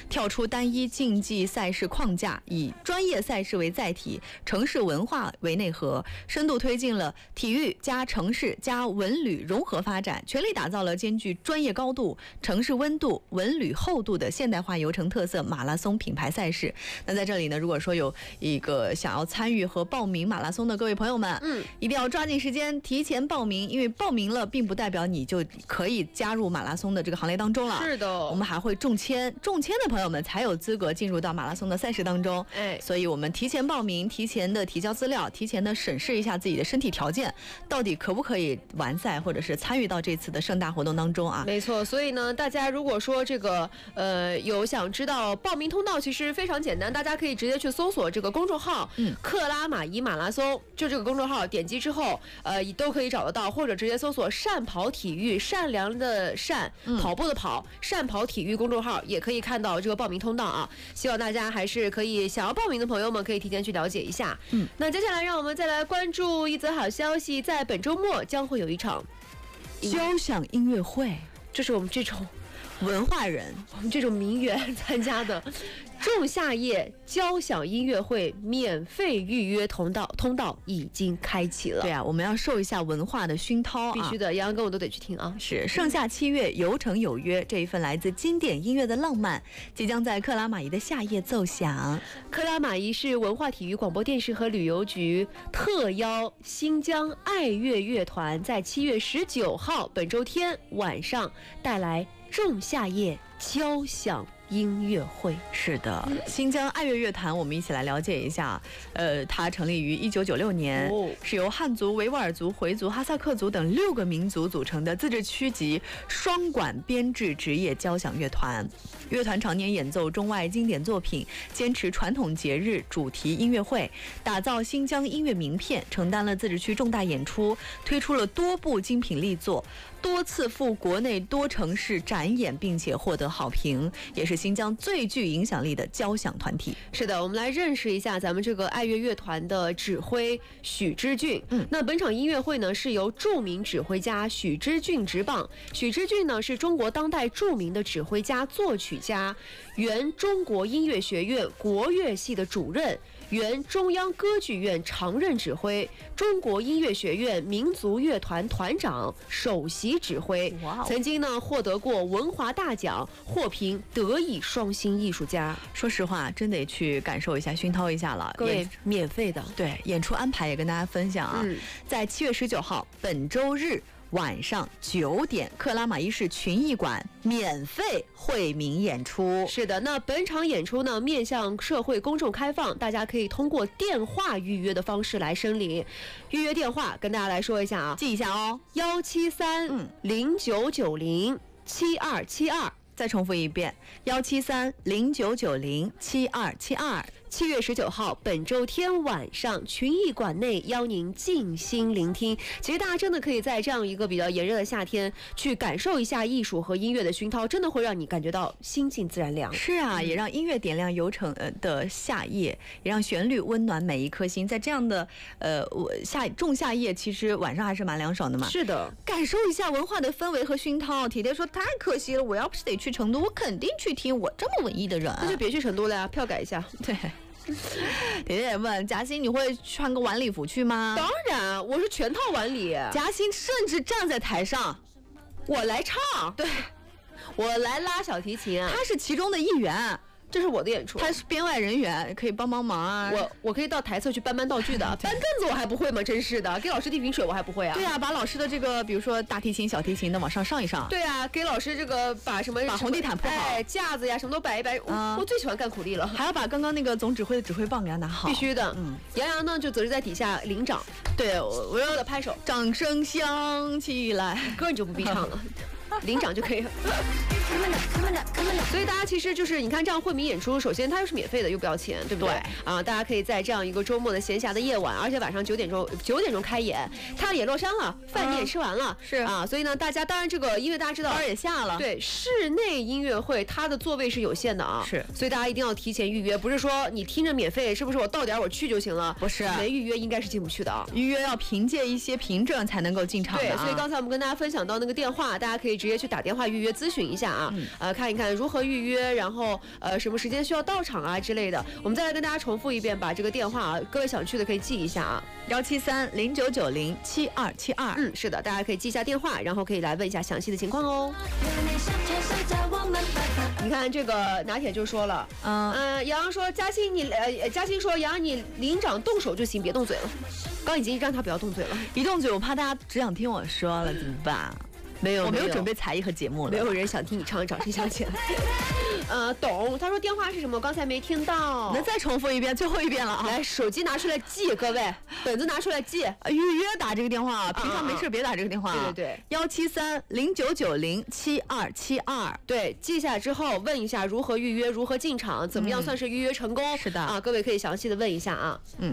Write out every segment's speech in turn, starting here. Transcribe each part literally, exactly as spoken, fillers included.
跳出单一竞技赛事框架，以专业赛事为载体，城市文化为内核，深度推进了体育加城市加文旅融合发展，全力打造了兼具专业高度、城市温度、文旅厚度的现代化游程特色马拉松品牌赛事。那在这里呢，如果说有一个想要参与和报名马拉松的各位朋友们，嗯，一定要抓紧时间提前报名，因为报名了并不代表你就可以加入马拉松的这个行列当中了。 是的， 我们还会中签，中签的朋友们才有资格进入到马拉松的赛事当中。 哎， 所以我们提前报名，提前的提交资料，提前的审视一下自己的身体条件，到底可不可以完赛或者是参与到这次的盛大活动当中啊？ 没错，所以呢，大家如果说这个呃有想知道报名通道，其实非常简单，大家可以直接去搜索这个公众号“嗯，克拉玛依马拉松”，就这个公众号点击之后，呃，都可以找得到，或者直接搜索“善跑体育”，善良的善，跑步的跑，善跑体育公众号也可以看到这个报名通道啊。希望大家还是可以想要报名的朋友们可以提前去了解一下。嗯，那接下来让我们再来关注一则好消息，在本周末将会有一场交响音乐会， 这是我们这种文化人， 我们这种名媛参加的仲夏夜交响音乐会免费预约通道通道已经开启了。 对啊，我们要受一下文化的熏陶啊， 必须的，洋洋跟我都得去听啊。 是盛夏七月，游程有约，这一份来自经典音乐的浪漫，即将在克拉玛依的夏夜奏响。 克拉玛依市文化体育广播电视和旅游局特邀新疆爱乐乐团，在七月十九号本周天晚上带来仲夏夜交响音乐会。 是的，新疆爱乐乐团，我们一起来了解一下。呃，它成立于一九九六年，哦，是由汉族、维吾尔族、回族、哈萨克族等六个民族组成的自治区级双管编制职业交响乐团。乐团常年演奏中外经典作品，坚持传统节日主题音乐会，打造新疆音乐名片，承担了自治区重大演出，推出了多部精品力作，多次赴国内多城市展演，并且获得好评，也是新疆最具影响力的交响团体。 是的，我们来认识一下咱们这个爱乐乐团的指挥许之俊。嗯，那本场音乐会呢是由著名指挥家许之俊执棒。许之俊呢是中国当代著名的指挥家、作曲家，原中国音乐学院国乐系的主任，原中央歌剧院常任指挥，中国音乐学院民族乐团团长、首席指挥。哇，曾经呢获得过文华大奖，获评德艺双馨艺术家。 说实话，真得去感受一下、熏陶一下了。 各位，免费的。 对，演出安排也跟大家分享啊。嗯，在七月十九号，本周日晚上九点，克拉玛依市群艺馆免费惠民演出。 是的，那本场演出呢面向社会公众开放，大家可以通过电话预约的方式来申领。预约电话跟大家来说一下啊， 记一下哦， 幺七三零九九零七二七二。 再重复一遍，幺七三零九九零七二七二。 七月十九号，本周天晚上，群艺馆内邀您静心聆听。其实大家真的可以在这样一个比较炎热的夏天，去感受一下艺术和音乐的熏陶，真的会让你感觉到心静自然凉。 是啊，也让音乐点亮游程的夏夜，也让旋律温暖每一颗心。在这样的呃夏仲夏夜，其实晚上还是蛮凉爽的嘛。 是的， 感受一下文化的氛围和熏陶。铁铁说太可惜了，我要不是得去成都，我肯定去听。我这么文艺的人， 那就别去成都了呀，票改一下。 对。铁铁问嘉欣，你会穿个晚礼服去吗？ 当然，我是全套晚礼。 嘉欣甚至站在台上， 我来唱， 对， 我来拉小提琴， 他是其中的一员。 这是我的演出， 他是编外人员，可以帮帮忙啊。 我我可以到台侧去搬搬道具的，搬凳子我还不会吗？真是的，给老师递瓶水我还不会啊。 对啊，把老师的这个，比如说大提琴、小提琴的往上上一上。 对啊，给老师这个把什么把红地毯铺好， 哎，架子呀什么都摆一摆。嗯、我, 我最喜欢干苦力了， 还要把刚刚那个总指挥的指挥棒给他拿好。 必须的。嗯，杨洋呢就则是在底下领掌。对，我我要的拍手， 掌声响起来， 歌你就不必唱了。领奖就可以了。所以大家其实就是你看这样惠民演出，首先它又是免费的，又不要钱，对不对？对啊，大家可以在这样一个周末的闲暇的夜晚，而且晚上九点钟九点钟开演，太阳也落山了，饭你也吃完了， 是啊，所以呢，大家当然这个因为大家知道班也下了， 对，室内音乐会它的座位是有限的啊， 是， 所以大家一定要提前预约，不是说你听着免费，是不是我到点我去就行了？ 不是， 没预约应该是进不去的啊， 预约要凭借一些凭证才能够进场的、啊。 对，所以刚才我们跟大家分享到那个电话，大家可以直接去打电话预约咨询一下啊。 啊，嗯、呃，看一看如何预约，然后呃什么时间需要到场啊之类的。我们再来跟大家重复一遍，把这个电话啊，各位想去的可以记一下啊， 幺七三零九九零七二七二。 嗯，是的，大家可以记一下电话，然后可以来问一下详细的情况哦。你看这个拿铁就说了，嗯嗯、呃，洋洋说嘉欣你呃嘉欣说洋洋你领长动手就行，别动嘴了。刚已经让他不要动嘴了， 一动嘴我怕大家只想听我说了，怎么办？ 没有， 我没有准备才艺和节目了， 没有人想听你唱《掌声响起来》。呃，懂。他说电话是什么？我刚才没听到。 能再重复一遍，最后一遍了啊！ 来，手机拿出来记，各位，本子拿出来记。 预约打这个电话，平常没事别打这个电话。 对对对， 幺七三零九九零七二七二。 对，记下之后问一下如何预约，如何进场，怎么样算是预约成功？ 是的啊，各位可以详细的问一下啊。嗯。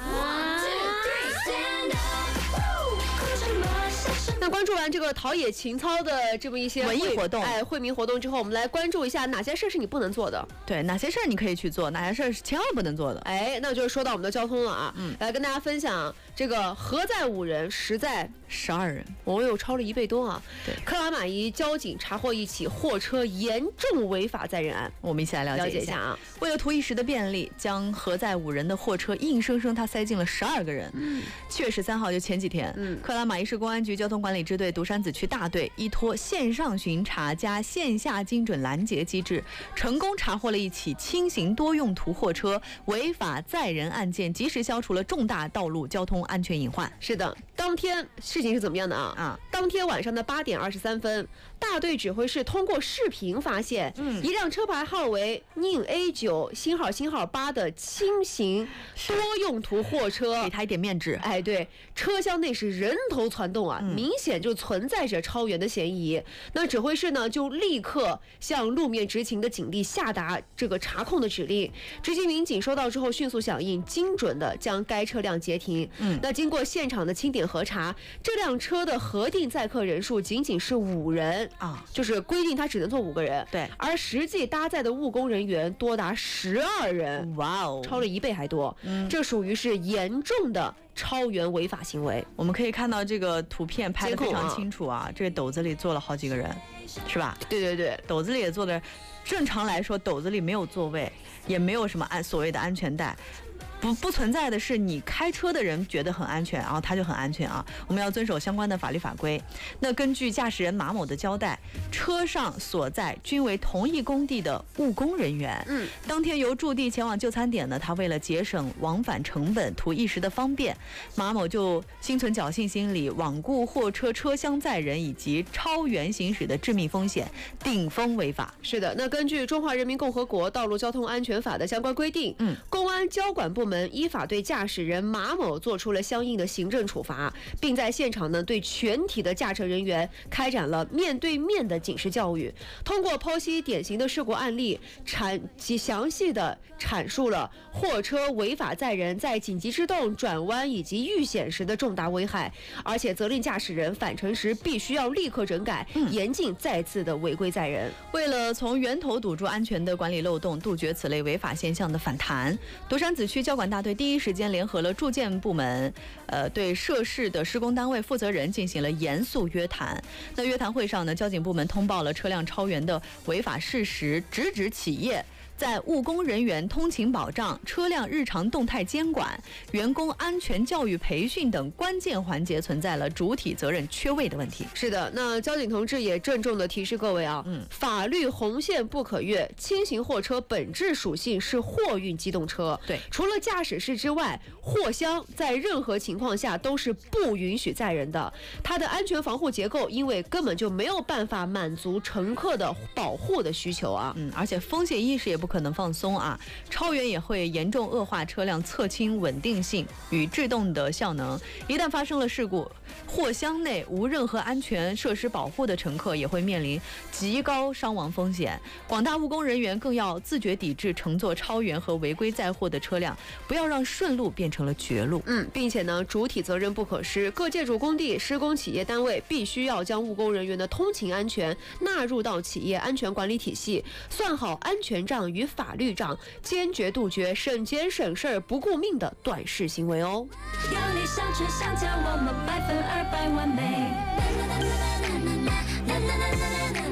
那关注完这个陶冶情操的这么一些文艺活动， 哎，惠民活动之后，我们来关注一下哪些事是你不能做的。 对，哪些事儿你可以去做，哪些事儿是千万不能做的。 哎，那就是说到我们的交通了啊，嗯，来跟大家分享这个和在五人，实在十二人， 我有超了一倍多啊。 对， 克拉玛依交警查获一起货车严重违法载人案， 我们一起来了解一下啊。 为了图一时的便利，将和在五人的货车硬生生他塞进了十二个人。嗯，七月十三号就前几天，嗯，克拉玛依市公安局交通管理支队独山子区大队依托线上巡查加线下精准拦截机制，成功查获了一起轻型多用途货车违法载人案件，及时消除了重大道路交通安全隐患。 是的，当天事情是怎么样的啊？啊，当天晚上的八点二十三分，大队指挥室通过视频发现，嗯，一辆车牌号为宁 A 九星号星号八的轻型多用途货车， 给他一点面子。 哎，对，车厢内是人头攒动啊，嗯、明显就存在着超员的嫌疑。那指挥室呢，就立刻向路面执勤的警力下达这个查控的指令。执勤民警收到之后，迅速响应，精准的将该车辆截停。嗯，那经过现场的清点核查，这辆车的核定载客人数仅仅是五人啊，就是规定他只能坐五个人。 对， 而实际搭载的务工人员多达十二人， 哇哦， 超了一倍还多。嗯，这属于是严重的超员违法行为。 我们可以看到这个图片拍得非常清楚啊，这个斗子里坐了好几个人，是吧？ 对对对， 斗子里也坐的，正常来说斗子里没有座位，也没有什么安所谓的安全带。不不存在的是，你开车的人觉得很安全，然后他就很安全啊。我们要遵守相关的法律法规。那根据驾驶人马某的交代，车上所在均为同一工地的务工人员。嗯，当天由驻地前往就餐点呢，他为了节省往返成本，图一时的方便，马某就心存侥幸心理，罔顾货车车厢载人以及超员行驶的致命风险，顶风违法。 是的，那根据《中华人民共和国道路交通安全法》的相关规定，嗯，公安交管部门依法对驾驶人马某做出了相应的行政处罚，并在现场呢对全体的驾车人员开展了面对面的警示教育。通过剖析典型的事故案例，阐及详细的阐述了货车违法载人在紧急制动、转弯以及遇险时的重大危害，而且责令驾驶人返程时必须要立刻整改，严禁再次的违规载人。 为了从源头堵住安全的管理漏洞，杜绝此类违法现象的反弹，独山子区交管大队第一时间联合了住建部门，呃，对涉事的施工单位负责人进行了严肃约谈。那约谈会上呢，交警部门通报了车辆超员的违法事实，直指企业在务工人员通勤保障、车辆日常动态监管、员工安全教育培训等关键环节存在了主体责任缺位的问题。 是的，那交警同志也郑重的提示各位啊，嗯，法律红线不可越。轻型货车本质属性是货运机动车， 对， 除了驾驶室之外，货箱在任何情况下都是不允许载人的。它的安全防护结构，因为根本就没有办法满足乘客的保护的需求啊， 嗯，而且风险意识也不可能放松啊，超员也会严重恶化车辆侧倾稳定性与制动的效能。一旦发生了事故，货箱内无任何安全设施保护的乘客也会面临极高伤亡风险。广大务工人员更要自觉抵制乘坐超员和违规载货的车辆，不要让顺路变成了绝路。 嗯，并且呢，主体责任不可失，各建筑工地、施工企业单位必须要将务工人员的通勤安全纳入到企业安全管理体系，算好安全账与法律账，坚决杜绝省钱省事儿不顾命的短视行为哦。有你相处相交，我们百分二百完美。所以刚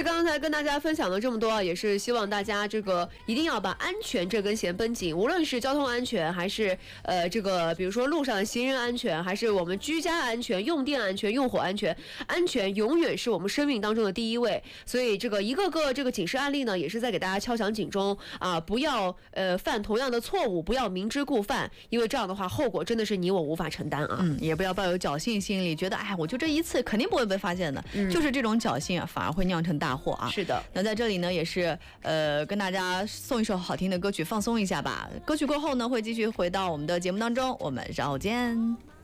刚才跟大家分享了这么多，也是希望大家这个一定要把安全这根弦绷紧，无论是交通安全，还是呃这个比如说路上的行人安全，还是我们居家安全、用电安全、用火安全，安全永远是我们生命当中的第一位。所以这个一个个这个警示案例呢，也是在给大家敲响警钟啊，不要呃犯同样的错误，不要明知故犯，因为这样的话后果真的是你我无法承担啊。 嗯，也不要抱有侥幸心理，觉得哎，我就这一次肯定不会被发现的，嗯、就是这种侥幸啊，反而会酿成大祸啊。 是的。 那在这里呢，也是呃跟大家送一首好听的歌曲，放松一下吧。歌曲过后呢，会继续回到我们的节目当中，我们稍后见。